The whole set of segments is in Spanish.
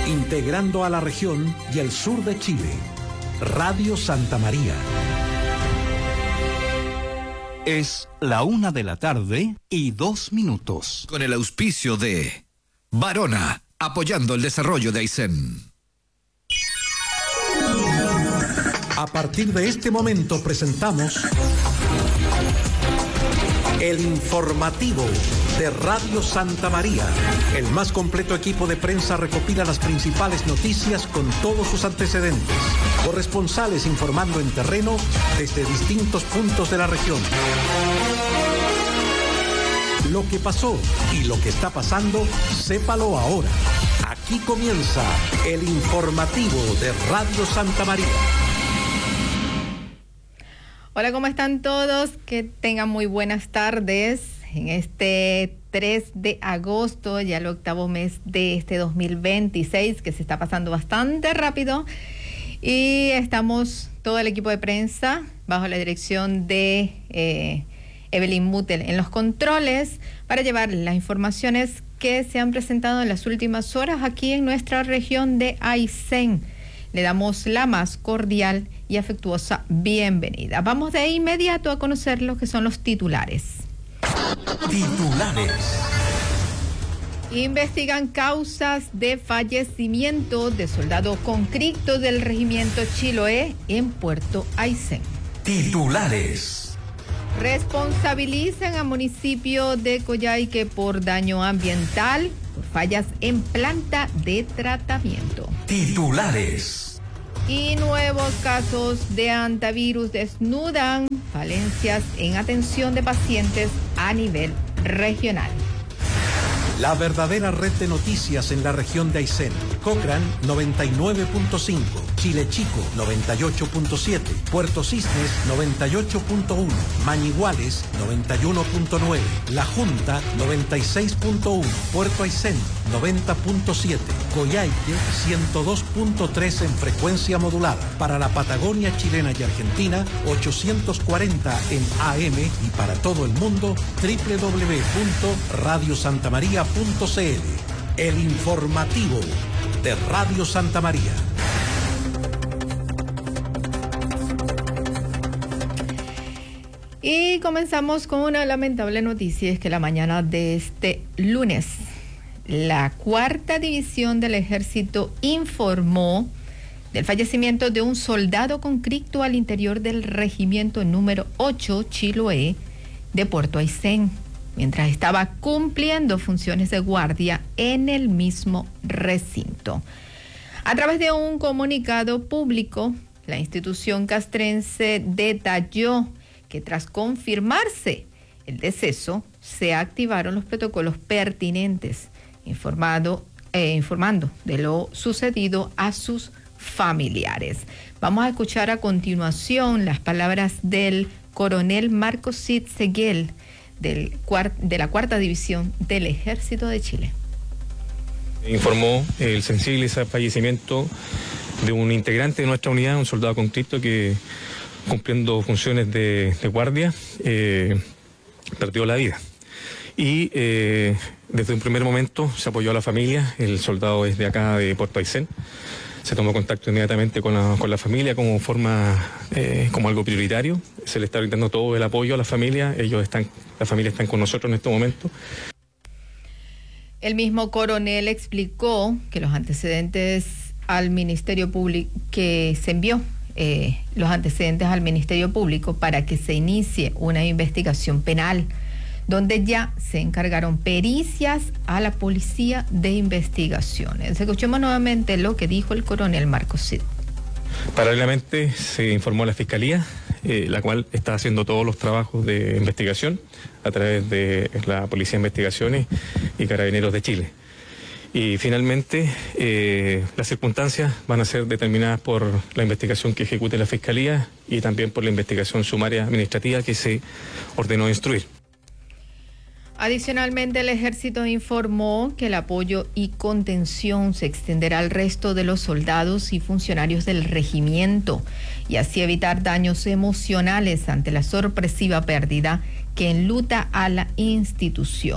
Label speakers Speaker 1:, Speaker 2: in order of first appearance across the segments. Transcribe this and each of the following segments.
Speaker 1: integrando a la región y el sur de Chile. Radio Santa María.
Speaker 2: Es la 1:02 p.m.
Speaker 3: Con el auspicio de Barona, apoyando el desarrollo de Aysén.
Speaker 1: A partir de este momento presentamos el informativo de Radio Santa María. El más completo equipo de prensa recopila las principales noticias con todos sus antecedentes. Corresponsales informando en terreno desde distintos puntos de la región. Lo que pasó y lo que está pasando, sépalo ahora. Aquí comienza el informativo de Radio Santa María.
Speaker 4: Hola, ¿cómo están todos? Que tengan muy buenas tardes en este 3 de agosto, ya el octavo mes de este 2026, que se está pasando bastante rápido. Y estamos todo el equipo de prensa bajo la dirección de Evelyn Mutel en los controles para llevar las informaciones que se han presentado en las últimas horas aquí en nuestra región de Aysén. Le damos la más cordial y afectuosa bienvenida. Vamos de inmediato a conocer lo que son los titulares.
Speaker 1: Titulares.
Speaker 4: Investigan causas de fallecimiento de soldado conscripto del regimiento Chiloé en Puerto Aysén.
Speaker 1: Titulares.
Speaker 4: Responsabilizan a municipio de Coyhaique por daño ambiental por fallas en planta de tratamiento.
Speaker 1: Titulares.
Speaker 4: Y nuevos casos de antivirus desnudan falencias en atención de pacientes a nivel regional.
Speaker 1: La verdadera red de noticias en la región de Aysén. Cochrane 99.5, Chile Chico 98.7, Puerto Cisnes 98.1, Mañiguales 91.9, La Junta 96.1, Puerto Aysén 90.7, Coyhaique 102.3 en frecuencia modulada. Para la Patagonia chilena y Argentina 840 en AM y para todo el mundo www.radiosantamaria.cl. El informativo de Radio Santa María.
Speaker 4: Y comenzamos con una lamentable noticia, es que la mañana de este lunes, la Cuarta División del Ejército informó del fallecimiento de un soldado conscripto al interior del regimiento número 8 Chiloé de Puerto Aysén, mientras estaba cumpliendo funciones de guardia en el mismo recinto. A través de un comunicado público, la institución castrense detalló que tras confirmarse el deceso, se activaron los protocolos pertinentes, informando de lo sucedido a sus familiares. Vamos a escuchar a continuación las palabras del coronel Marcos Cid Seguel, de la Cuarta División del Ejército de Chile.
Speaker 5: Informó el sensible fallecimiento de un integrante de nuestra unidad, un soldado conscripto que, cumpliendo funciones de guardia, perdió la vida. Y desde un primer momento se apoyó a la familia. El soldado es de acá, de Puerto Aysén. Se tomó contacto inmediatamente con la familia como algo prioritario. Se le está brindando todo el apoyo a la familia. La familia están con nosotros en este momento.
Speaker 4: El mismo coronel explicó que los antecedentes al Ministerio Público, que se envió los antecedentes al Ministerio Público para que se inicie una investigación penal, donde ya se encargaron pericias a la Policía de Investigaciones. Escuchemos nuevamente lo que dijo el coronel Marcos Cid.
Speaker 5: Paralelamente se informó a la Fiscalía, la cual está haciendo todos los trabajos de investigación a través de la Policía de Investigaciones y Carabineros de Chile. Y finalmente las circunstancias van a ser determinadas por la investigación que ejecute la Fiscalía y también por la investigación sumaria administrativa que se ordenó instruir.
Speaker 4: Adicionalmente, el Ejército informó que el apoyo y contención se extenderá al resto de los soldados y funcionarios del regimiento y así evitar daños emocionales ante la sorpresiva pérdida que enluta a la institución.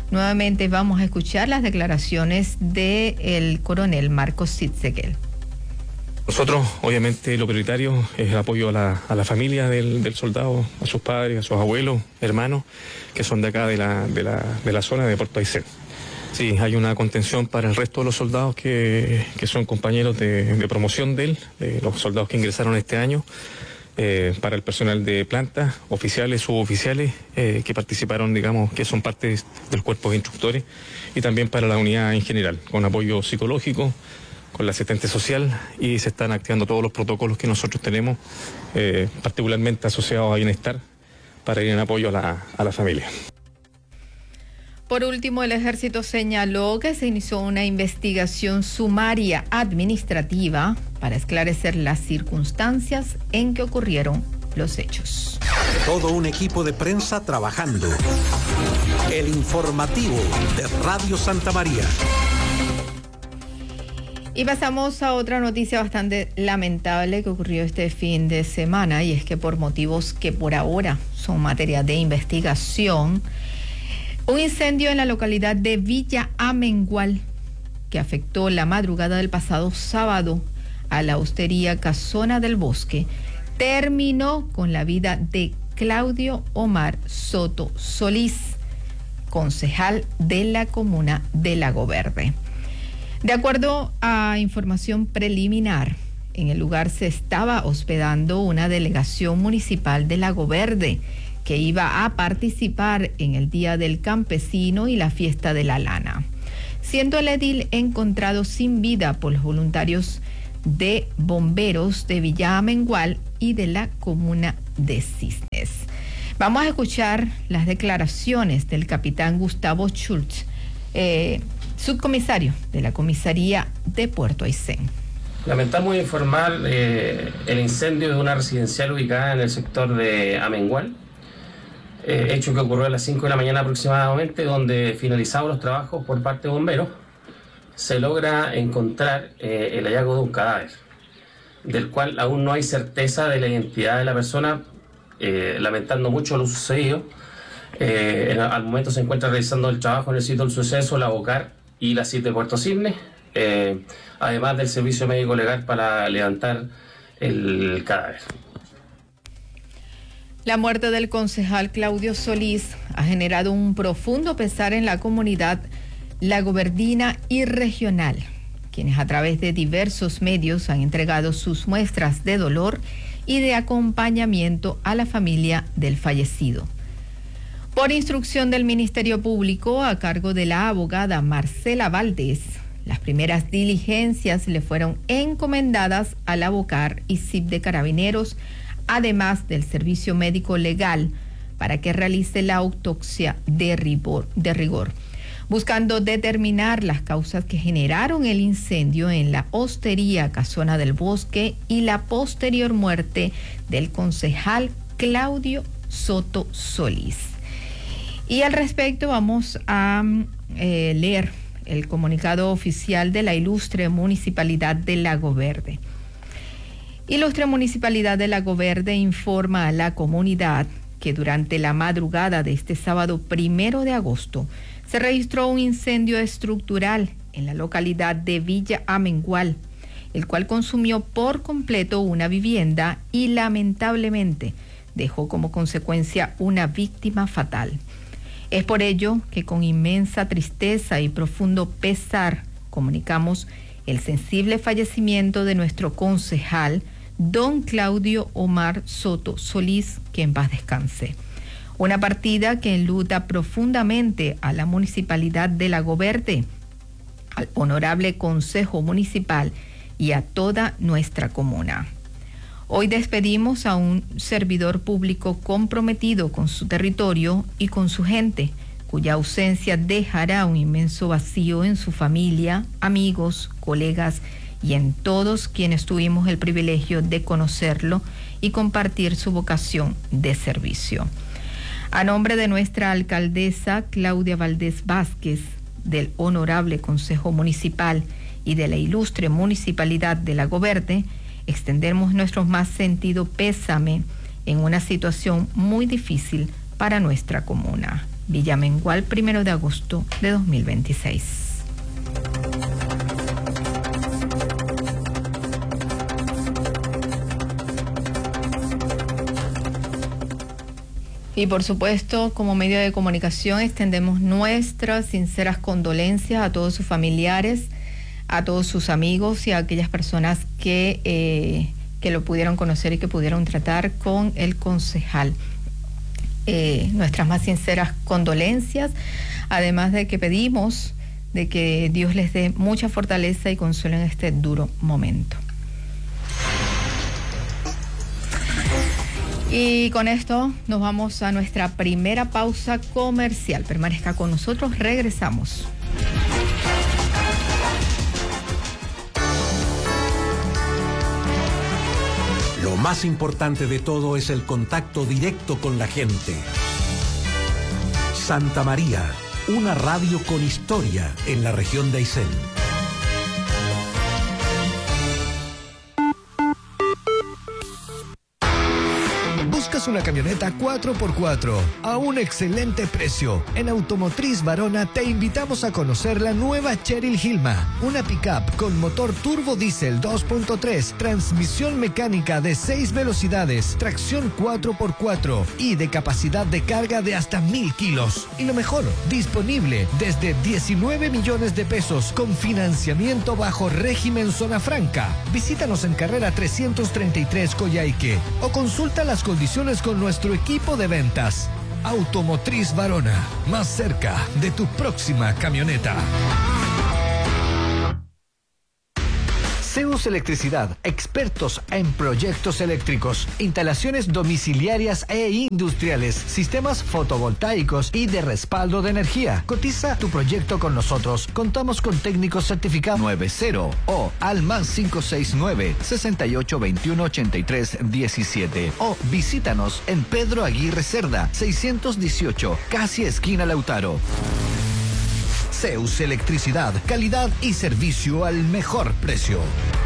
Speaker 4: Nuevamente vamos a escuchar las declaraciones del coronel Marcos Sitzeguel.
Speaker 5: Nosotros, obviamente, lo prioritario es el apoyo a la familia del soldado, a sus padres, a sus abuelos, hermanos, que son de acá de la zona de Puerto Aysén. Sí, hay una contención para el resto de los soldados que son compañeros de promoción de él, de los soldados que ingresaron este año, para el personal de planta, oficiales, suboficiales, que participaron, digamos, que son parte del cuerpo de instructores, y también para la unidad en general, con apoyo psicológico, con la asistente social, y se están activando todos los protocolos que nosotros tenemos, particularmente asociados a bienestar, para ir en apoyo a la familia.
Speaker 4: Por último, el Ejército señaló que se inició una investigación sumaria administrativa para esclarecer las circunstancias en que ocurrieron los hechos.
Speaker 1: Todo un equipo de prensa trabajando. El informativo de Radio Santa María.
Speaker 4: Y pasamos a otra noticia bastante lamentable que ocurrió este fin de semana, y es que por motivos que por ahora son materia de investigación, un incendio en la localidad de Villa Amengual, que afectó la madrugada del pasado sábado a la hostería Casona del Bosque, terminó con la vida de Claudio Omar Soto Solís, concejal de la comuna de Lago Verde. De acuerdo a información preliminar, en el lugar se estaba hospedando una delegación municipal de Lago Verde que iba a participar en el Día del Campesino y la Fiesta de la Lana, siendo el edil encontrado sin vida por los voluntarios de bomberos de Villa Amengual y de la comuna de Cisnes. Vamos a escuchar las declaraciones del capitán Gustavo Schultz, subcomisario de la comisaría de Puerto Aysén.
Speaker 6: Lamentamos informar el incendio de una residencial ubicada en el sector de Amengual, hecho que ocurrió a las 5 de la mañana aproximadamente, donde finalizados los trabajos por parte de bomberos, se logra encontrar el hallazgo de un cadáver, del cual aún no hay certeza de la identidad de la persona, lamentando mucho lo sucedido. Al momento se encuentra realizando el trabajo en el sitio del suceso, la BOCAR y la CIT de Puerto Cisnes, además del servicio médico legal para levantar el cadáver.
Speaker 4: La muerte del concejal Claudio Solís ha generado un profundo pesar en la comunidad lagoverdina y regional, quienes a través de diversos medios han entregado sus muestras de dolor y de acompañamiento a la familia del fallecido. Por instrucción del Ministerio Público, a cargo de la abogada Marcela Valdés, las primeras diligencias le fueron encomendadas a la BOCAR y CIP de Carabineros, además del Servicio Médico Legal, para que realice la autopsia de rigor, buscando determinar las causas que generaron el incendio en la hostería Casona del Bosque y la posterior muerte del concejal Claudio Soto Solís. Y al respecto vamos a leer el comunicado oficial de la Ilustre Municipalidad de Lago Verde. Ilustre Municipalidad de Lago Verde informa a la comunidad que durante la madrugada de este sábado 1 de agosto se registró un incendio estructural en la localidad de Villa Amengual, el cual consumió por completo una vivienda y lamentablemente dejó como consecuencia una víctima fatal. Es por ello que con inmensa tristeza y profundo pesar comunicamos el sensible fallecimiento de nuestro concejal, don Claudio Omar Soto Solís, que en paz descanse. Una partida que enluta profundamente a la Municipalidad de Lago Verde, al Honorable Consejo Municipal y a toda nuestra comuna. Hoy despedimos a un servidor público comprometido con su territorio y con su gente, cuya ausencia dejará un inmenso vacío en su familia, amigos, colegas y en todos quienes tuvimos el privilegio de conocerlo y compartir su vocación de servicio. A nombre de nuestra alcaldesa Claudia Valdés Vázquez, del Honorable Consejo Municipal y de la Ilustre Municipalidad de Lago Verde, extendemos nuestro más sentido pésame en una situación muy difícil para nuestra comuna. Villa Amengual, 1 de agosto de 2026. Y por supuesto, como medio de comunicación, extendemos nuestras sinceras condolencias a todos sus familiares, a todos sus amigos y a aquellas personas que lo pudieron conocer y que pudieron tratar con el concejal. Nuestras más sinceras condolencias, además de que pedimos de que Dios les dé mucha fortaleza y consuelo en este duro momento. Y con esto nos vamos a nuestra primera pausa comercial. Permanezca con nosotros, regresamos.
Speaker 1: Lo más importante de todo es el contacto directo con la gente. Santa María, una radio con historia en la región de Aysén.
Speaker 7: ¿Buscas una camioneta 4x4 a un excelente precio? En Automotriz Varona te invitamos a conocer la nueva Cheryl Hilma, una pickup con motor turbo diésel 2.3, transmisión mecánica de 6 velocidades, tracción 4x4 y de capacidad de carga de hasta 1000 kilos. Y lo mejor, disponible desde 19 millones de pesos con financiamiento bajo régimen zona franca. Visítanos en carrera 333 Coyhaique o consulta las condiciones con nuestro equipo de ventas. Automotriz Varona, más cerca de tu próxima camioneta. Zeus Electricidad, expertos en proyectos eléctricos, instalaciones domiciliarias e industriales, sistemas fotovoltaicos y de respaldo de energía. Cotiza tu proyecto con nosotros. Contamos con técnicos certificados 90 o al más 569 6821 8317 o visítanos en Pedro Aguirre Cerda 618, casi esquina Lautaro. Zeus Electricidad, calidad y servicio al mejor precio.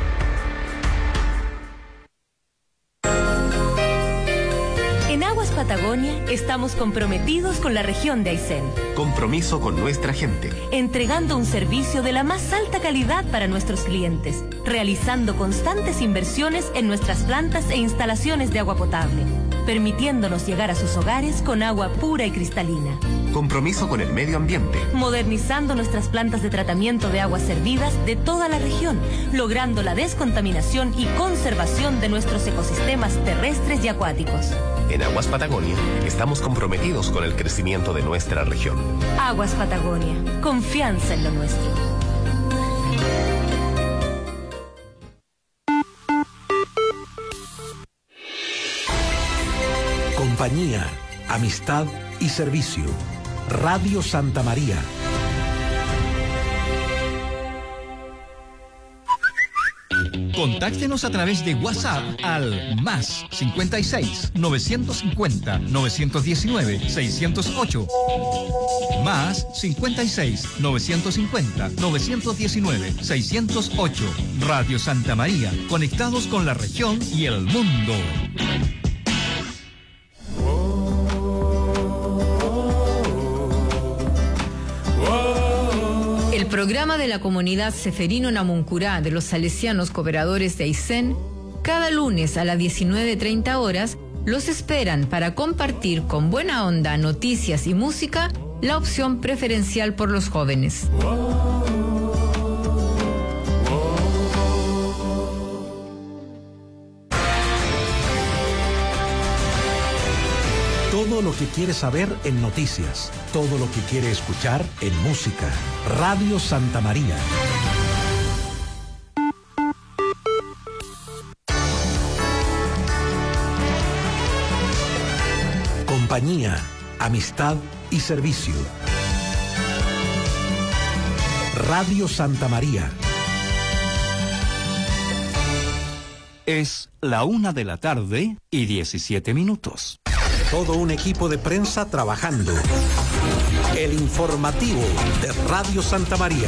Speaker 8: En Aguas Patagonia estamos comprometidos con la región de Aysén.
Speaker 9: Compromiso con nuestra gente.
Speaker 8: Entregando un servicio de la más alta calidad para nuestros clientes, realizando constantes inversiones en nuestras plantas e instalaciones de agua potable, permitiéndonos llegar a sus hogares con agua pura y cristalina.
Speaker 9: Compromiso con el medio ambiente.
Speaker 8: Modernizando nuestras plantas de tratamiento de aguas servidas de toda la región, logrando la descontaminación y conservación de nuestros ecosistemas terrestres y acuáticos.
Speaker 9: En Aguas Patagonia estamos comprometidos con el crecimiento de nuestra región.
Speaker 8: Aguas Patagonia, confianza en lo nuestro.
Speaker 1: Compañía, amistad y servicio. Radio Santa María.
Speaker 3: Contáctenos a través de WhatsApp al más 56 950 919 608. Más 56 950 919 608. Radio Santa María, conectados con la región y el mundo.
Speaker 10: El programa de la comunidad Seferino Namuncurá de los Salesianos Cooperadores de Aysén, cada lunes a las 19:30 horas, los esperan para compartir con buena onda noticias y música, la opción preferencial por los jóvenes.
Speaker 1: Todo lo que quiere saber en noticias, todo lo que quiere escuchar en música. Radio Santa María. Compañía, amistad y servicio. Radio Santa María.
Speaker 2: Es la 1:17 p.m.
Speaker 1: Todo un equipo de prensa trabajando. El informativo de Radio Santa María.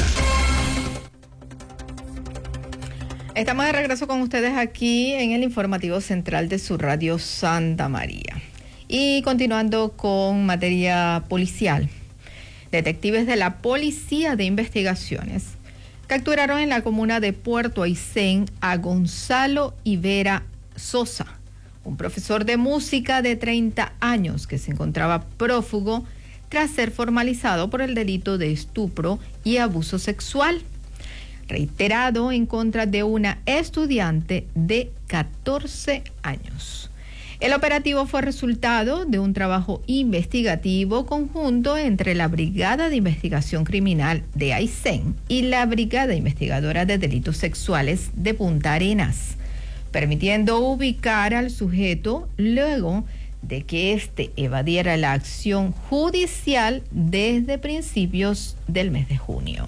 Speaker 4: Estamos de regreso con ustedes aquí en el informativo central de su Radio Santa María. Y continuando con materia policial, detectives de la Policía de Investigaciones capturaron en la comuna de Puerto Aysén a Gonzalo Ivera Sosa, un profesor de música de 30 años que se encontraba prófugo tras ser formalizado por el delito de estupro y abuso sexual reiterado en contra de una estudiante de 14 años. El operativo fue resultado de un trabajo investigativo conjunto entre la Brigada de Investigación Criminal de Aysén y la Brigada Investigadora de Delitos Sexuales de Punta Arenas, permitiendo ubicar al sujeto luego de que éste evadiera la acción judicial desde principios del mes de junio.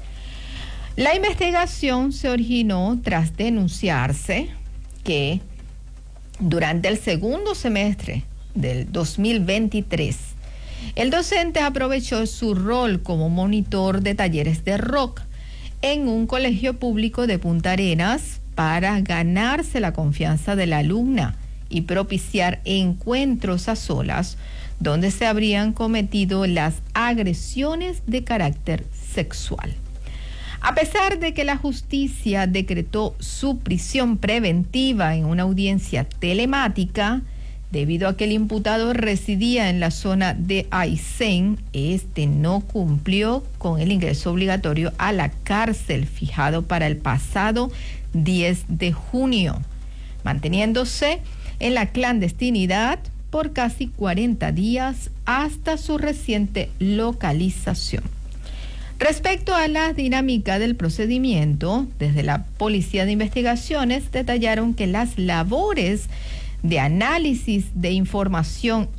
Speaker 4: La investigación se originó tras denunciarse que durante el segundo semestre del 2023, el docente aprovechó su rol como monitor de talleres de rock en un colegio público de Punta Arenas para ganarse la confianza de la alumna y propiciar encuentros a solas donde se habrían cometido las agresiones de carácter sexual. A pesar de que la justicia decretó su prisión preventiva en una audiencia telemática, debido a que el imputado residía en la zona de Aysén, este no cumplió con el ingreso obligatorio a la cárcel fijado para el pasado 10 de junio, manteniéndose en la clandestinidad por casi 40 días hasta su reciente localización. Respecto a la dinámica del procedimiento, desde la Policía de Investigaciones detallaron que las labores de análisis de información